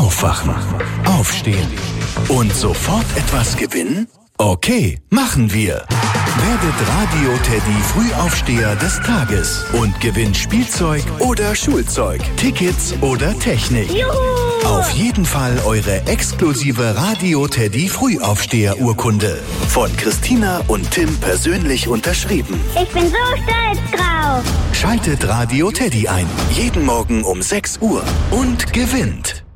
Aufwachen, aufstehen und sofort etwas gewinnen? Okay, machen wir. Werdet Radio Teddy Frühaufsteher des Tages und gewinnt Spielzeug oder Schulzeug, Tickets oder Technik. Juhu! Auf jeden Fall eure exklusive Radio Teddy Frühaufsteher-Urkunde. Von Christina und Tim persönlich unterschrieben. Ich bin so stolz drauf. Schaltet Radio Teddy ein. Jeden Morgen um 6 Uhr und gewinnt.